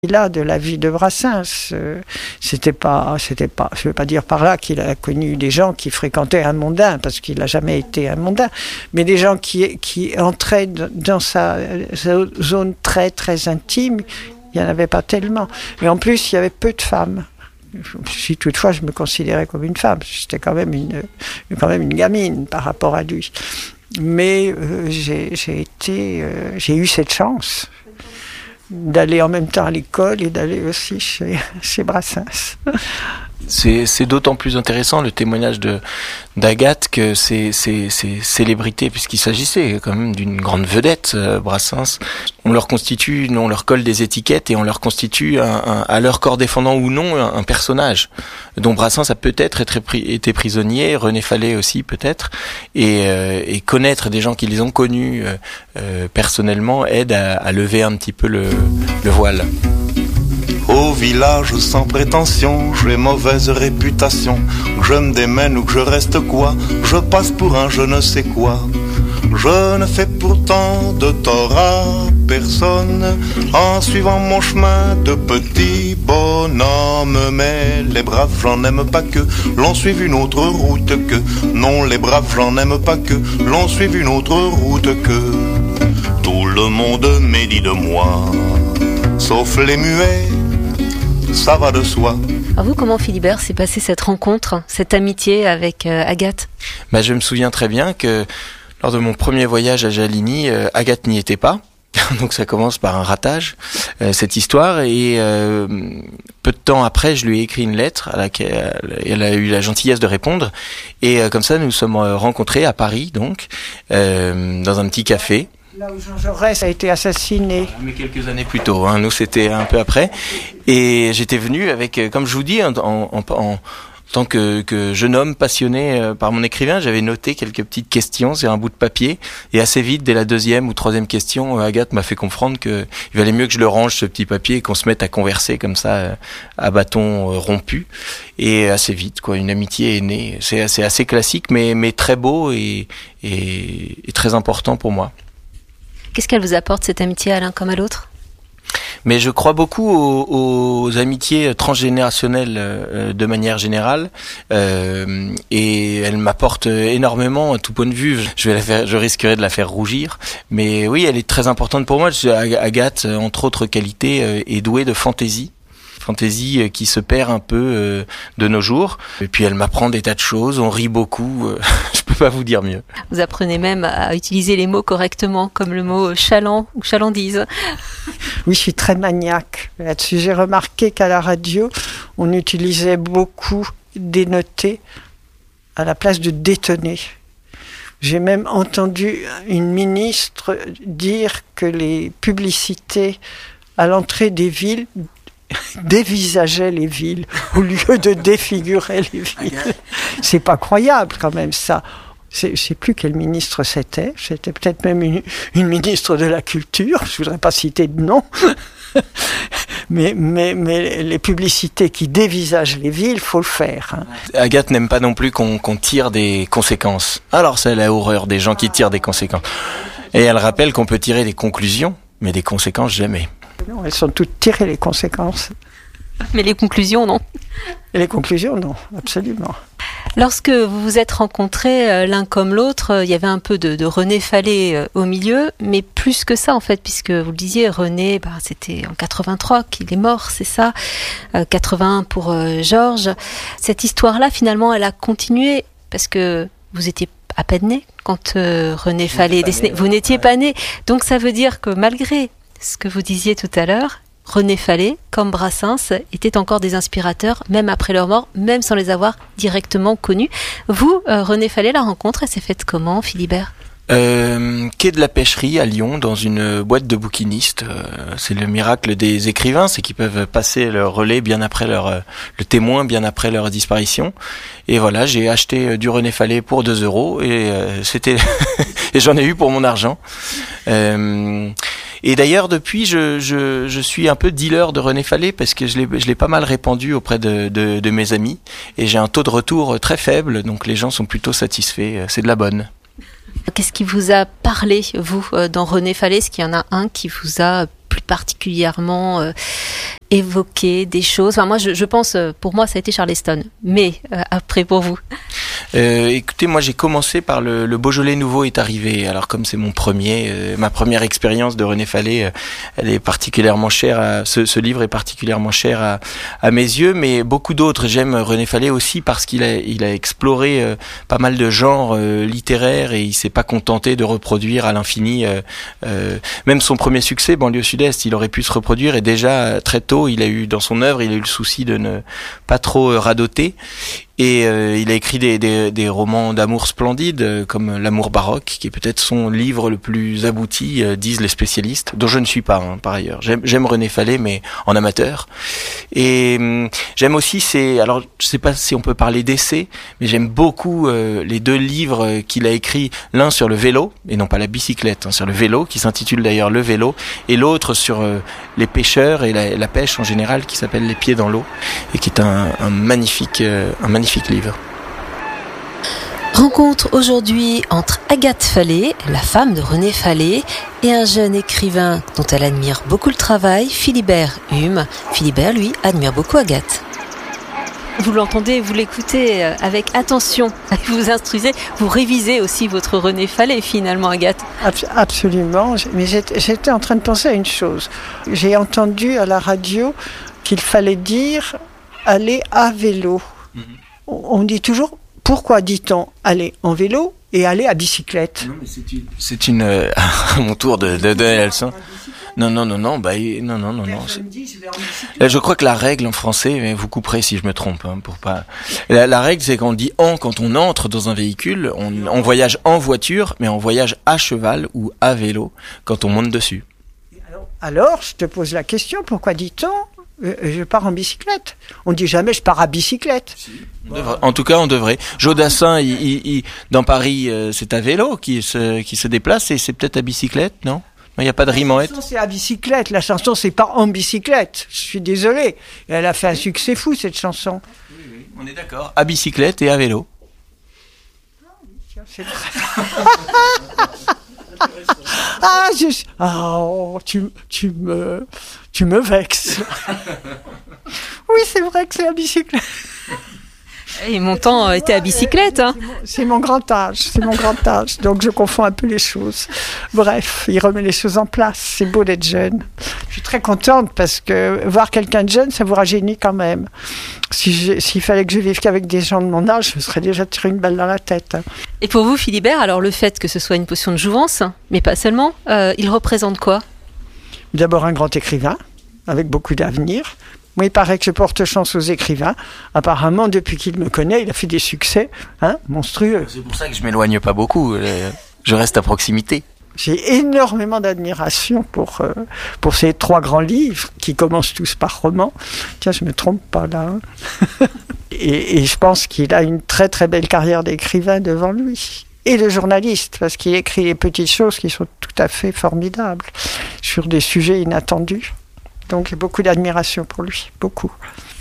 Là de la vie de Brassens, c'était pas, je veux pas dire par là qu'il a connu des gens qui fréquentaient un mondain, parce qu'il n'a jamais été un mondain, mais des gens qui entraient dans sa zone très très intime, il n'y en avait pas tellement. Et en plus, il y avait peu de femmes. Si toutefois je me considérais comme une femme, j'étais quand même une gamine par rapport à lui. Mais j'ai eu cette chance d'aller en même temps à l'école et d'aller aussi chez Brassens. C'est d'autant plus intéressant le témoignage d'Agathe que ces célébrités, puisqu'il s'agissait quand même d'une grande vedette, Brassens, on leur colle des étiquettes et on leur constitue à leur corps défendant ou non un personnage dont Brassens a peut-être été prisonnier, René Fallet aussi peut-être, et connaître des gens qui les ont connus personnellement aide à lever un petit peu le voile. Au village sans prétention, j'ai mauvaise réputation. Que je me démène ou que je reste quoi, je passe pour un je ne sais quoi. Je ne fais pourtant de tort à personne en suivant mon chemin de petit bonhomme. Mais les braves, j'en aime pas que l'on suive une autre route que. Non, les braves, j'en aime pas que l'on suive une autre route que. Tout le monde médit de moi, sauf les muets. Ça va de soi. À vous, comment Philibert s'est passée cette rencontre, cette amitié avec Agathe ? Je me souviens très bien que lors de mon premier voyage à Jaligny, Agathe n'y était pas. Donc ça commence par un ratage, cette histoire. Et peu de temps après, je lui ai écrit une lettre à laquelle elle a eu la gentillesse de répondre. Et comme ça, nous sommes rencontrés à Paris, donc, dans un petit café. Là où Jean Jaurès a été assassiné. Mais quelques années plus tôt, nous c'était un peu après. Et j'étais venu avec, comme je vous dis, en tant que jeune homme passionné par mon écrivain, j'avais noté quelques petites questions sur un bout de papier. Et assez vite, dès la deuxième ou troisième question, Agathe m'a fait comprendre qu'il valait mieux que je le range, ce petit papier, et qu'on se mette à converser comme ça, à bâton rompu. Et assez vite, une amitié est née. C'est assez classique, mais très beau et très important pour moi. Qu'est-ce qu'elle vous apporte, cette amitié, à l'un comme à l'autre ? Mais je crois beaucoup aux amitiés transgénérationnelles de manière générale, et elle m'apporte énormément à tout point de vue. Je risquerais de la faire rougir, mais oui, elle est très importante pour moi. Agathe, entre autres qualités, est douée de fantaisie qui se perd un peu de nos jours. Et puis elle m'apprend des tas de choses, on rit beaucoup, je peux pas vous dire mieux. Vous apprenez même à utiliser les mots correctement, comme le mot chaland ou chalandise. Oui, je suis très maniaque là-dessus. J'ai remarqué qu'à la radio, on utilisait beaucoup dénoter à la place de détonner. J'ai même entendu une ministre dire que les publicités à l'entrée des villes dévisageaient les villes au lieu de défigurer les villes. C'est pas croyable quand même ça. Je sais plus quel ministre c'était. C'était peut-être même une ministre de la culture. Je voudrais pas citer de nom. mais les publicités qui dévisagent les villes, faut le faire. Agathe n'aime pas non plus qu'on tire des conséquences. Alors c'est la horreur des gens qui tirent des conséquences. Et elle rappelle qu'on peut tirer des conclusions, mais des conséquences jamais. Non, elles sont toutes tirées, les conséquences. Mais les conclusions, non ? Et les conclusions, non, absolument. Lorsque vous vous êtes rencontrés l'un comme l'autre, il y avait un peu de René Fallet au milieu, mais plus que ça en fait, puisque vous le disiez, René, c'était en 83 qu'il est mort, c'est ça, 81 pour Georges. Cette histoire-là, finalement, elle a continué, parce que vous étiez à peine né quand René Fallet est décédé. Vous n'étiez pas né, donc ça veut dire que malgré ce que vous disiez tout à l'heure, René Fallet, comme Brassens, étaient encore des inspirateurs, même après leur mort, même sans les avoir directement connus. Vous, René Fallet, la rencontre, elle s'est faite comment, Philibert ? Quai de la Pêcherie à Lyon, dans une boîte de bouquinistes. C'est le miracle des écrivains, c'est qu'ils peuvent passer leur relais bien après le témoin, bien après leur disparition. Et voilà, j'ai acheté du René Fallet pour 2 € et c'était et j'en ai eu pour mon argent. Et d'ailleurs, depuis, je suis un peu dealer de René Fallet parce que je l'ai pas mal répandu auprès de mes amis et j'ai un taux de retour très faible, donc les gens sont plutôt satisfaits. C'est de la bonne. Qu'est-ce qui vous a parlé, vous, dans René Fallet ? Est-ce qu'il y en a un qui vous a plus particulièrement évoqué des choses. Enfin, moi, je pense, pour moi, ça a été Charleston. Mais après, pour vous? Écoutez, moi j'ai commencé par le Beaujolais nouveau est arrivé. Alors comme c'est mon ma première expérience de René Fallet, elle est particulièrement chère. Ce livre est particulièrement cher à mes yeux, mais beaucoup d'autres. J'aime René Fallet aussi parce qu'il a exploré pas mal de genres littéraires et il s'est pas contenté de reproduire à l'infini. Même son premier succès, Banlieue Sud-Est, il aurait pu se reproduire et déjà très tôt, il a eu dans son œuvre, il a eu le souci de ne pas trop radoter. Et il a écrit des romans d'amour splendides, comme L'amour baroque, qui est peut-être son livre le plus abouti, disent les spécialistes, dont je ne suis pas, par ailleurs. J'aime René Fallet, mais en amateur. Et j'aime aussi alors je sais pas si on peut parler d'essais, mais j'aime beaucoup les deux livres qu'il a écrits, l'un sur le vélo, et non pas la bicyclette, sur le vélo, qui s'intitule d'ailleurs Le Vélo, et l'autre sur les pêcheurs et la pêche en général, qui s'appelle Les Pieds dans l'eau, et qui est un magnifique livre. Rencontre aujourd'hui entre Agathe Fallet, la femme de René Fallet, et un jeune écrivain dont elle admire beaucoup le travail, Philibert Hume. Philibert, lui, admire beaucoup Agathe. Vous l'entendez, vous l'écoutez avec attention, vous instruisez, vous révisez aussi votre René Fallet finalement, Agathe. Absolument, mais j'étais en train de penser à une chose. J'ai entendu à la radio qu'il fallait dire « aller à vélo ». On dit toujours, pourquoi dit-on aller en vélo et aller à bicyclette? Non, mais c'est une à mon tour de donner la leçon. Non. Je crois que la règle en français, mais vous couperez si je me trompe, pour pas. La règle, c'est qu'on dit quand on entre dans un véhicule, on voyage en voiture, mais on voyage à cheval ou à vélo quand on monte dessus. Alors, je te pose la question, pourquoi dit-on je pars en bicyclette? On dit jamais je pars à bicyclette. Si, en tout cas, on devrait. Jodassin, dans Paris, c'est à vélo qui se déplace et c'est peut-être à bicyclette, non? Il n'y a pas de rime en être. La chanson, c'est à bicyclette. La chanson, c'est pas en bicyclette. Je suis désolé. Et elle a fait un succès fou, cette chanson. Oui, on est d'accord. À bicyclette et à vélo. C'est vrai. Tu me vexes. Oui, c'est vrai que c'est la bicyclette. Et mon temps était à bicyclette. C'est mon grand âge. Donc je confonds un peu les choses. Bref, il remet les choses en place. C'est beau d'être jeune. Je suis très contente parce que voir quelqu'un de jeune, ça vous rajeunit quand même. S'il fallait que je vive qu'avec des gens de mon âge, je me serais déjà tiré une balle dans la tête. Et pour vous, Philibert, alors le fait que ce soit une potion de jouvence, mais pas seulement, il représente quoi? D'abord un grand écrivain, avec beaucoup d'avenir. Moi, il paraît que je porte chance aux écrivains. Apparemment, depuis qu'il me connaît, il a fait des succès monstrueux. C'est pour ça que je m'éloigne pas beaucoup. Je reste à proximité. J'ai énormément d'admiration pour ces 3 grands livres qui commencent tous par romans. Tiens, je me trompe pas là. Et je pense qu'il a une très très belle carrière d'écrivain devant lui. Et de journaliste, parce qu'il écrit des petites choses qui sont tout à fait formidables sur des sujets inattendus. Donc j'ai beaucoup d'admiration pour lui, beaucoup.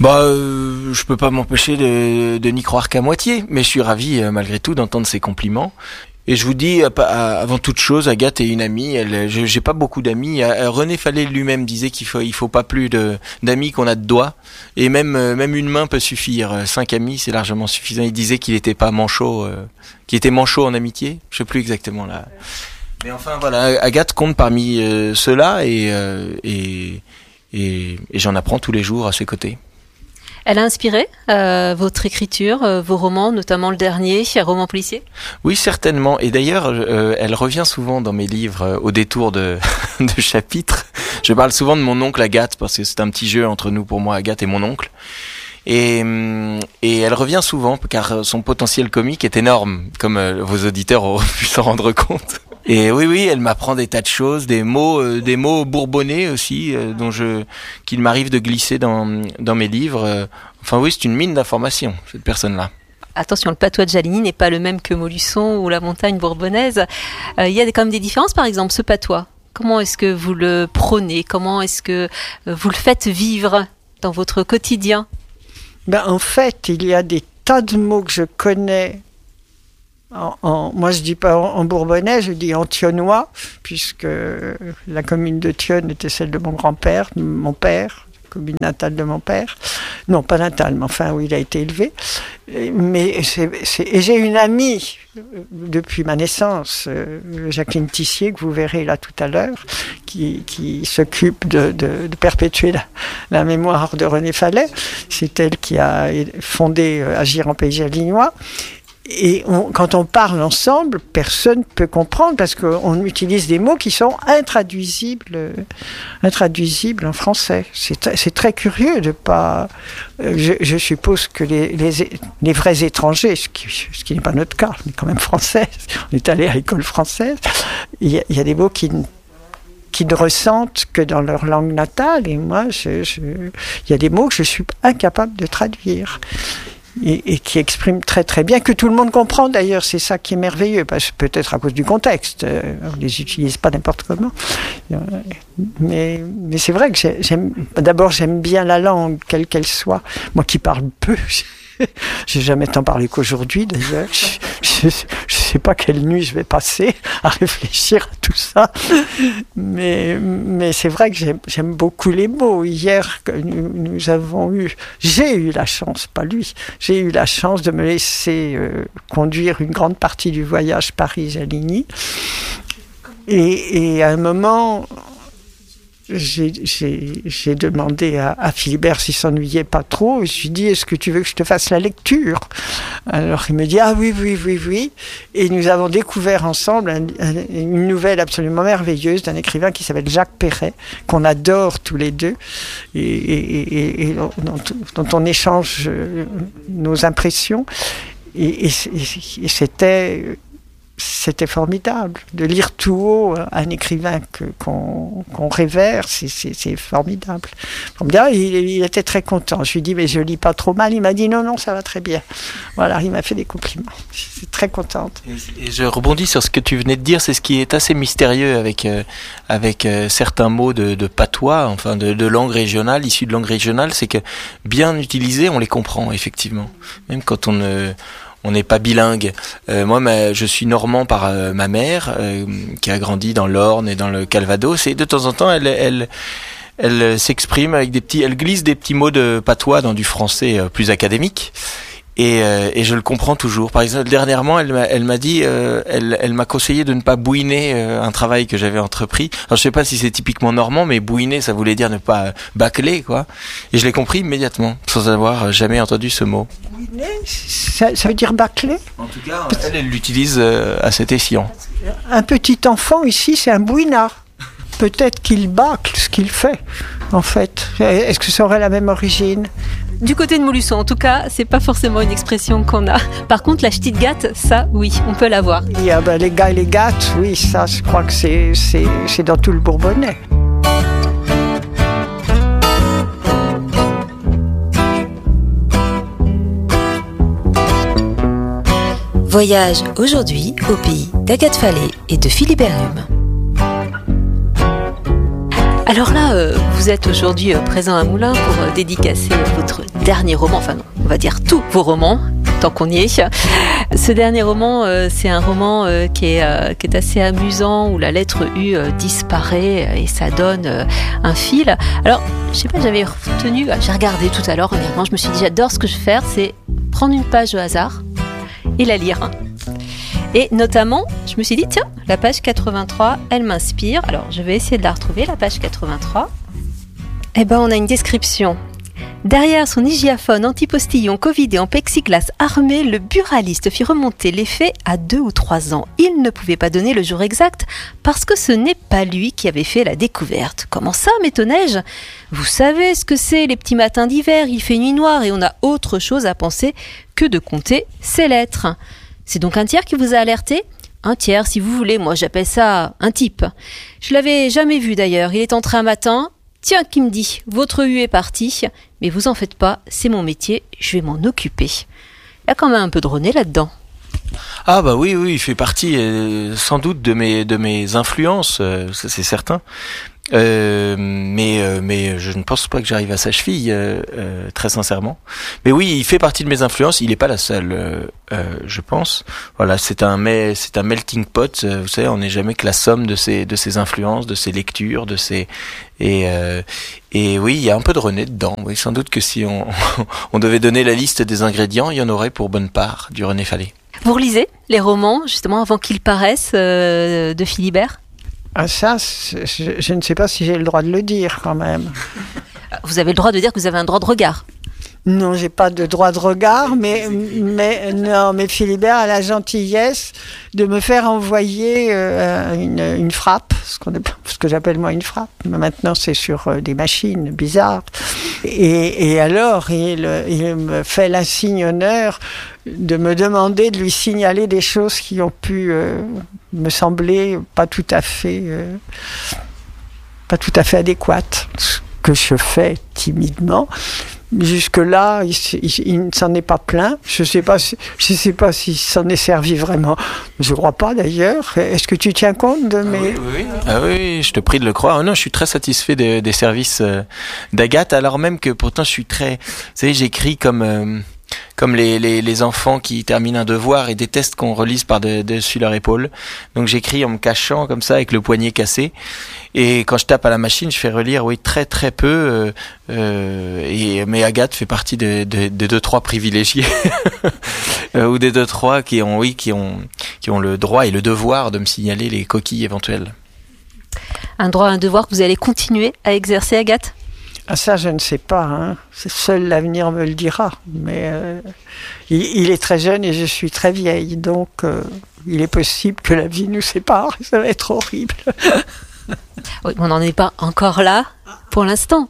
Je peux pas m'empêcher de n'y croire qu'à moitié, mais je suis ravi malgré tout d'entendre ses compliments. Et je vous dis, avant toute chose, Agathe est une amie. J'ai pas beaucoup d'amis. René Fallet lui-même disait qu'il faut pas plus d'amis qu'on a de doigts. Et même une main peut suffire. 5 amis, c'est largement suffisant. Il disait qu'il était pas manchot, qu'il était manchot en amitié. Je sais plus exactement là. Mais enfin voilà, Agathe compte parmi ceux-là et j'en apprends tous les jours à ses côtés. Elle a inspiré votre écriture, vos romans, notamment le dernier, un roman policier? Oui, certainement. Et d'ailleurs, elle revient souvent dans mes livres au détour de chapitres. Je parle souvent de mon oncle Agathe parce que c'est un petit jeu entre nous, pour moi, Agathe et mon oncle. Et elle revient souvent car son potentiel comique est énorme, comme vos auditeurs auront pu s'en rendre compte. Et oui, elle m'apprend des tas de choses, des mots bourbonnais aussi, qu'il m'arrive de glisser dans mes livres. Enfin oui, c'est une mine d'informations, cette personne-là. Attention, le patois de Jaligny n'est pas le même que Montluçon ou la montagne bourbonnaise. Il y a quand même des différences, par exemple, ce patois. Comment est-ce que vous le prônez? Comment est-ce que vous le faites vivre dans votre quotidien? En fait, il y a des tas de mots que je connais Moi, je dis pas en bourbonnais, je dis en thionnois, puisque la commune de Thionne était celle de mon grand-père, mon père, commune natale de mon père. Non, pas natale, mais enfin où il a été élevé. Mais et j'ai une amie depuis ma naissance, Jacqueline Tissier, que vous verrez là tout à l'heure, qui s'occupe de perpétuer la mémoire de René Fallet. C'est elle qui a fondé Agir en Pays Jalinois. Et quand on parle ensemble, personne ne peut comprendre parce qu'on utilise des mots qui sont intraduisibles en français. C'est très curieux de pas. Je suppose que les vrais étrangers, ce qui n'est pas notre cas, on est quand même français, on est allé à l'école française, il y a des mots qui ne ressentent que dans leur langue natale. Et moi, il y a des mots que je suis incapable de traduire. Et qui expriment très très bien, que tout le monde comprend d'ailleurs, c'est ça qui est merveilleux, parce que peut-être à cause du contexte, on ne les utilise pas n'importe comment. Mais c'est vrai que j'aime bien la langue, quelle qu'elle soit. Moi qui parle peu, j'ai jamais tant parlé qu'aujourd'hui d'ailleurs. Je sais pas quelle nuit je vais passer à réfléchir à tout ça. Mais c'est vrai que j'aime beaucoup les mots. Hier, j'ai eu la chance, pas lui, j'ai eu la chance de me laisser conduire une grande partie du voyage Paris-Jaligny. Et à un moment, j'ai demandé à Philibert s'il s'ennuyait pas trop. Je lui ai dit, est-ce que tu veux que je te fasse la lecture? Alors il me dit, ah oui. Et nous avons découvert ensemble une nouvelle absolument merveilleuse d'un écrivain qui s'appelle Jacques Perret, qu'on adore tous les deux, et dont on échange nos impressions. Et c'était formidable de lire tout haut un écrivain qu'on révère, c'est formidable. Il était très content. Je lui ai dit, mais je lis pas trop mal. Il m'a dit, non, ça va très bien. Voilà, il m'a fait des compliments. Je suis très contente. Et je rebondis sur ce que tu venais de dire, c'est ce qui est assez mystérieux avec certains mots de patois, enfin de langue régionale, issus de langue régionale, c'est que bien utilisés, on les comprend effectivement. Même quand on n'est pas bilingue. Moi, je suis normand par ma mère, qui a grandi dans l'Orne et dans le Calvados, et de temps en temps, elle s'exprime avec elle glisse des petits mots de patois dans du français plus académique. Et je le comprends toujours. Par exemple, dernièrement, elle m'a dit, elle m'a conseillé de ne pas bouiner un travail que j'avais entrepris. Alors, je sais pas si c'est typiquement normand, mais bouiner, ça voulait dire ne pas bâcler, quoi. Et je l'ai compris immédiatement, sans avoir jamais entendu ce mot. Bouiner, ça veut dire bâcler? En tout cas, elle l'utilise à cet escient. Un petit enfant ici, c'est un bouinard. Peut-être qu'il bâcle ce qu'il fait, en fait. Est-ce que ça aurait la même origine? Du côté de Montluçon, en tout cas, c'est pas forcément une expression qu'on a. Par contre, la ch'tite gâte, ça, oui, on peut l'avoir. Il y a les gars et les gâtes, oui, ça, je crois que c'est dans tout le Bourbonnais. Voyage aujourd'hui au pays d'Agathe Fallet et de Philibert Hume. Alors là, vous êtes aujourd'hui présent à Moulins pour dédicacer votre dernier roman, enfin non, on va dire tous vos romans, tant qu'on y est. Ce dernier roman, c'est un roman qui est assez amusant, où la lettre U disparaît et ça donne un fil. Alors, je sais pas, j'ai regardé tout à l'heure, honnêtement, je me suis dit, j'adore ce que je vais faire, c'est prendre une page au hasard et la lire. Et notamment, je me suis dit, tiens, la page 83, elle m'inspire. Alors, je vais essayer de la retrouver, la page 83. Eh ben, on a une description. Derrière son hygiaphone anti-postillon covidé en plexiglas armé, le buraliste fit remonter les faits à 2 ou 3 ans. Il ne pouvait pas donner le jour exact parce que ce n'est pas lui qui avait fait la découverte. Comment ça, m'étonnais-je? Vous savez ce que c'est, les petits matins d'hiver, il fait nuit noire et on a autre chose à penser que de compter ses lettres. C'est donc un tiers qui vous a alerté? Un tiers, si vous voulez, moi j'appelle ça un type. Je l'avais jamais vu d'ailleurs, il est entré un matin, tiens, qui me dit, votre U est parti, mais vous en faites pas, c'est mon métier, je vais m'en occuper. Il y a quand même un peu de René là-dedans. Ah bah oui, il fait partie sans doute de mes influences, ça c'est certain. mais je ne pense pas que j'arrive à sa cheville, très sincèrement. Mais oui, il fait partie de mes influences. Il n'est pas la seule, je pense. Voilà, c'est un melting pot. Vous savez, on n'est jamais que la somme de ses influences, de ses lectures, et oui, il y a un peu de René dedans. Oui, sans doute que si on devait donner la liste des ingrédients, il y en aurait pour bonne part du René Fallet. Vous relisez les romans, justement, avant qu'ils paraissent, de Philibert ? Ah, ça, je ne sais pas si j'ai le droit de le dire, quand même. Vous avez le droit de dire que vous avez un droit de regard. Non, j'ai pas de droit de regard, mais Philibert a la gentillesse de me faire envoyer une frappe, ce que j'appelle moi une frappe. Mais maintenant, c'est sur des machines bizarres. Et alors, il me fait l'insigne honneur de me demander de lui signaler des choses qui ont pu me sembler pas tout à fait adéquates, ce que je fais timidement. Jusque-là, il ne s'en est pas plaint. Je sais pas s'il s'en est servi vraiment. Je crois pas d'ailleurs. Est-ce que tu tiens compte de mes... Oui. Ah oui, je te prie de le croire. Non, je suis très satisfait des services d'Agathe, alors même que pourtant je suis très... Vous savez, j'écris comme les enfants qui terminent un devoir et détestent qu'on relise par-dessus leur épaule. Donc j'écris en me cachant comme ça avec le poignet cassé. Et quand je tape à la machine, je fais relire, oui, très très peu. Mais Agathe fait partie des 2-3 privilégiés ou des 2-3 qui ont le droit et le devoir de me signaler les coquilles éventuelles. Un droit, un devoir que vous allez continuer à exercer, Agathe ? Ah, ça, je ne sais pas. Hein. Seul l'avenir me le dira. Mais il est très jeune et je suis très vieille. Donc, il est possible que la vie nous sépare. Ça va être horrible. Oui, on n'en est pas encore là pour l'instant.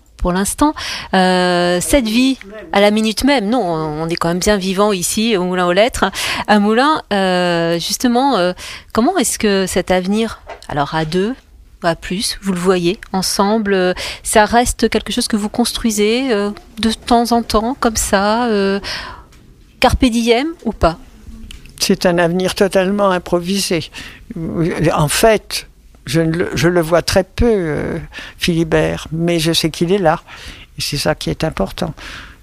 Cette vie à la minute même, non, on est quand même bien vivant ici au Moulin aux Lettres. À Moulins, justement, comment est-ce que cet avenir, alors à deux, à plus, vous le voyez ensemble, ça reste quelque chose que vous construisez de temps en temps, comme ça, carpe diem ou pas ? C'est un avenir totalement improvisé. En fait, je le vois très peu, Philibert, mais je sais qu'il est là. Et c'est ça qui est important.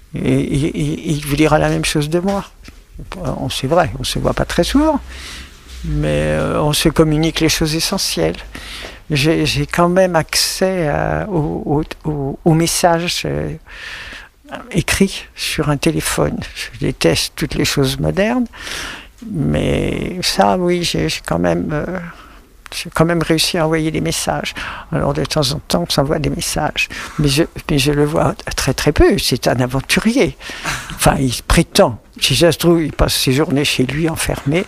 Et il vous dira la même chose de moi. C'est vrai, on ne se voit pas très souvent, mais on se communique les choses essentielles. J'ai quand même accès aux messages écrits sur un téléphone. Je déteste toutes les choses modernes, mais ça, oui, j'ai quand même réussi à envoyer des messages. Alors de temps en temps, on s'envoie des messages, mais je le vois très très peu. C'est un aventurier. Enfin, il prétend. Si ça se trouve, il passe ses journées chez lui enfermé.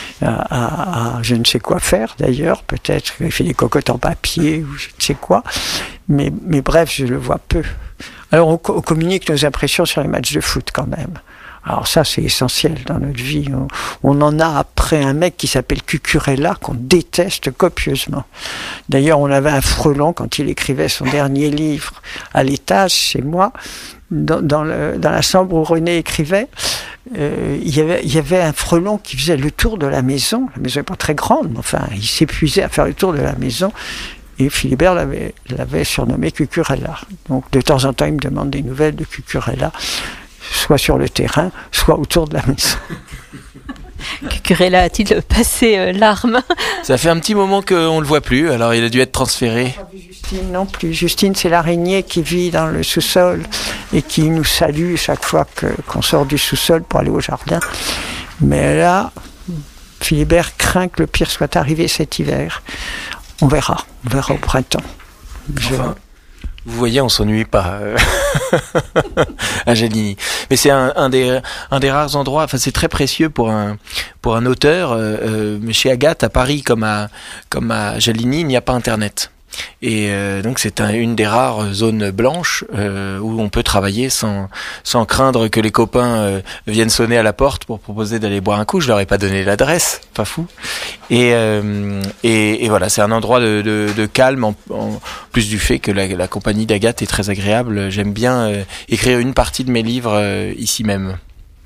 Je ne sais quoi faire d'ailleurs, peut-être qu'il fait des cocottes en papier ou je ne sais quoi, mais bref, je le vois peu. Alors on communique nos impressions sur les matchs de foot quand même. Alors ça, c'est essentiel dans notre vie. On en a après un mec qui s'appelle Cucurella, qu'on déteste copieusement. D'ailleurs, on avait un frelon quand il écrivait son dernier livre à l'étage chez moi, dans la chambre où René écrivait. Il y avait un frelon qui faisait le tour de la maison. La maison n'est pas très grande, mais enfin, il s'épuisait à faire le tour de la maison. Et Philibert l'avait surnommé Cucurella. Donc, de temps en temps, il me demande des nouvelles de Cucurella, soit sur le terrain, soit autour de la maison. Cucurella a-t-il passé l'arme ? Ça fait un petit moment qu'on ne le voit plus, alors il a dû être transféré. Justine non plus. Justine, c'est l'araignée qui vit dans le sous-sol et qui nous salue chaque fois qu'on sort du sous-sol pour aller au jardin. Mais là, Philibert craint que le pire soit arrivé cet hiver. On verra au printemps. Enfin, vous voyez, on s'ennuie pas à Gelini. Mais c'est un des rares endroits. Enfin, c'est très précieux pour un auteur. Mais chez Agathe, à Paris comme à Gelini, il n'y a pas Internet. Et donc c'est une des rares zones blanches où on peut travailler sans craindre que les copains viennent sonner à la porte pour proposer d'aller boire un coup. Je leur ai pas donné l'adresse, pas fou. Et voilà, c'est un endroit de calme en plus du fait que la compagnie d'Agathe est très agréable. J'aime bien écrire une partie de mes livres ici même.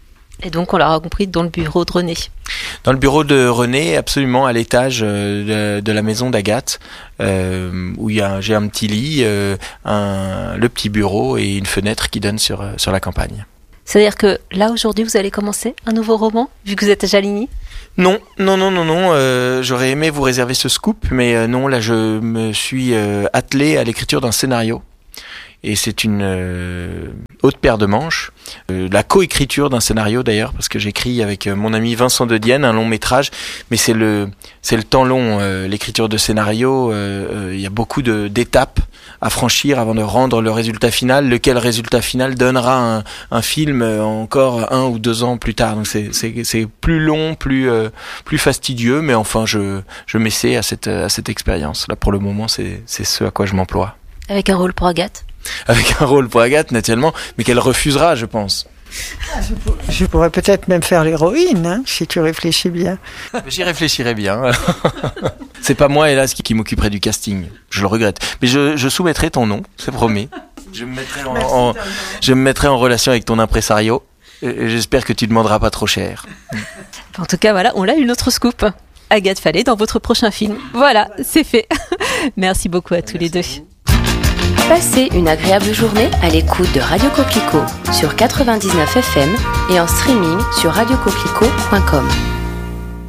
Et donc, on l'aura compris, dans le bureau de René. Dans le bureau de René, absolument, à l'étage de la maison d'Agathe, où j'ai un petit lit, le petit bureau et une fenêtre qui donne sur la campagne. C'est-à-dire que là, aujourd'hui, vous allez commencer un nouveau roman, vu que vous êtes à Jaligny ? Non. J'aurais aimé vous réserver ce scoop, mais non, là, je me suis attelé à l'écriture d'un scénario. Et c'est une haute paire de manches. La coécriture d'un scénario d'ailleurs, parce que j'écris avec mon ami Vincent De Dienne un long métrage, mais c'est le temps long, l'écriture de scénario. Il y a beaucoup d'étapes à franchir avant de rendre le résultat final, lequel résultat final donnera un film encore 1 ou 2 ans plus tard. Donc c'est plus long, plus fastidieux, mais enfin je m'essaie à cette expérience. Là pour le moment, c'est ce à quoi je m'emploie. Avec un rôle pour Agathe ? Avec un rôle pour Agathe, naturellement, mais qu'elle refusera, je pense. Je pourrais peut-être même faire l'héroïne, hein, si tu réfléchis bien. J'y réfléchirai bien. C'est pas moi, hélas, qui m'occuperai du casting. Je le regrette. Mais je soumettrai ton nom, c'est promis. Je me mettrai en relation avec ton impresario. Et j'espère que tu demanderas pas trop cher. En tout cas, voilà, on a une autre scoop. Agathe Fallet dans votre prochain film. Voilà, c'est fait. Merci beaucoup à tous les deux. Passez une agréable journée à l'écoute de Radio Coquelicot sur 99 FM et en streaming sur radiocoquelicot.com.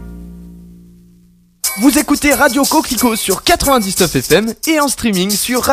Vous écoutez Radio Coquelicot sur 99 FM et en streaming sur